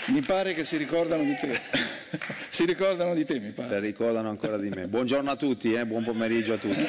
Mi pare che si ricordano di te. Si ricordano di te, mi pare. Si ricordano ancora di me. Buongiorno a tutti, buon pomeriggio a tutti.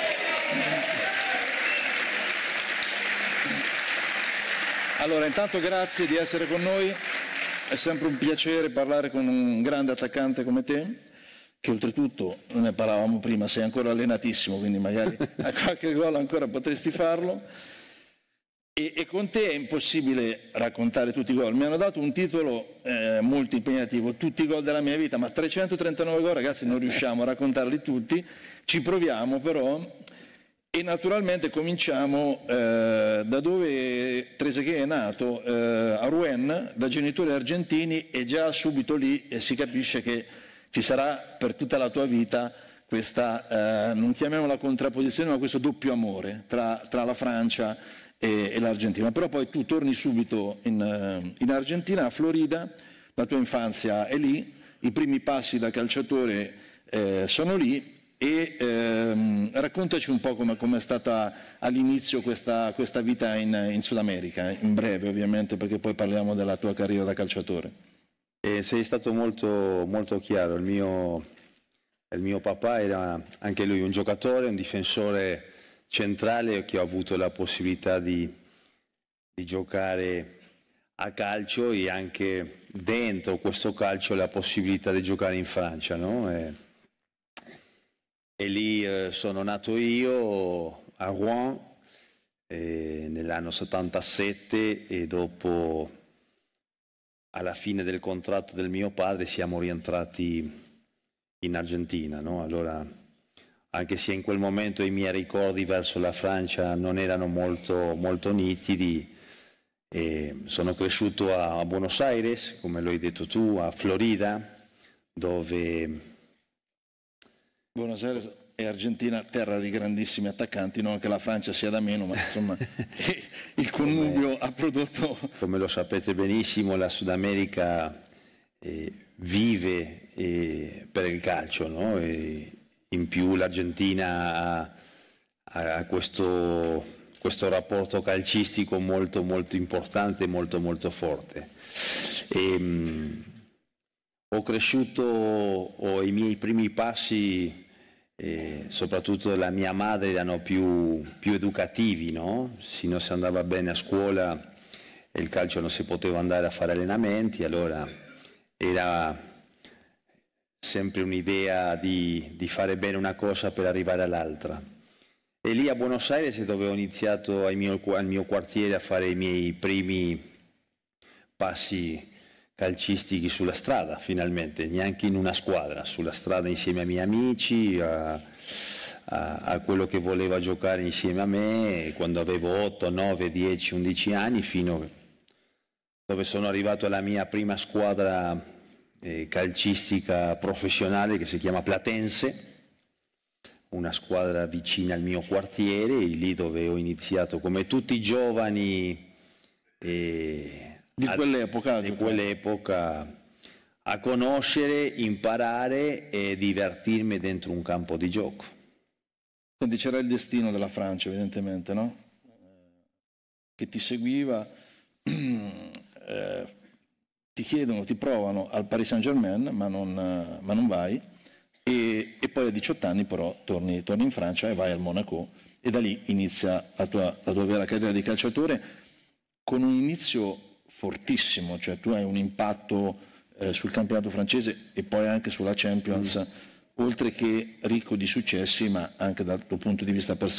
Allora, intanto grazie di essere con noi. È sempre un piacere parlare con un grande attaccante come te, che oltretutto, ne parlavamo prima, sei ancora allenatissimo, quindi magari a qualche gol ancora potresti farlo. E con te è impossibile raccontare tutti i gol. Mi hanno dato un titolo molto impegnativo, tutti i gol della mia vita, ma 339 gol, ragazzi, non riusciamo a raccontarli tutti, ci proviamo però, e naturalmente cominciamo da dove Trezeguet è nato, a Rouen, da genitori argentini, e già subito lì si capisce che ci sarà per tutta la tua vita questa, non chiamiamola contrapposizione, ma questo doppio amore tra la Francia e l'Argentina. Però poi tu torni subito in Argentina, a Florida, la tua infanzia è lì, i primi passi da calciatore sono lì, e raccontaci un po' come è stata all'inizio questa vita in Sud America, in breve ovviamente, perché poi parliamo della tua carriera da calciatore. Sei stato molto, molto chiaro. Il mio papà era anche lui un giocatore, un difensore centrale, che ho avuto la possibilità di giocare a calcio, e anche dentro questo calcio la possibilità di giocare in Francia, no? E lì sono nato io a Rouen nell'anno 77, e dopo, alla fine del contratto del mio padre, siamo rientrati in Argentina, no? Allora, anche se in quel momento i miei ricordi verso la Francia non erano molto, molto nitidi, sono cresciuto a Buenos Aires, come lo hai detto tu, a Florida, dove... Buenos Aires e Argentina, terra di grandissimi attaccanti, non che la Francia sia da meno, ma insomma il connubio ha prodotto... Come lo sapete benissimo, la Sud America vive per il calcio, no? E in più l'Argentina ha questo rapporto calcistico molto, molto importante, molto, molto forte. Ho cresciuto, i miei primi passi, soprattutto la mia madre, erano più educativi, no? Se non si andava bene a scuola e il calcio non si poteva andare a fare allenamenti, allora era sempre un'idea di fare bene una cosa per arrivare all'altra. E lì a Buenos Aires, dove ho iniziato al mio quartiere a fare i miei primi passi calcistici sulla strada, finalmente, neanche in una squadra, sulla strada insieme ai miei amici, a quello che voleva giocare insieme a me, quando avevo 8, 9, 10, 11 anni, fino dove sono arrivato alla mia prima squadra calcistica professionale, che si chiama Platense, una squadra vicina al mio quartiere, e lì dove ho iniziato, come tutti i giovani di quell'epoca, a conoscere, imparare e divertirmi dentro un campo di gioco. Quindi c'era il destino della Francia, evidentemente, no? Che ti seguiva, ti chiedono, ti provano al Paris Saint-Germain, ma non vai, e poi a 18 anni però torni in Francia e vai al Monaco, e da lì inizia la tua vera carriera di calciatore, con un inizio fortissimo, cioè tu hai un impatto sul campionato francese e poi anche sulla Champions, oltre che ricco di successi, ma anche dal tuo punto di vista personale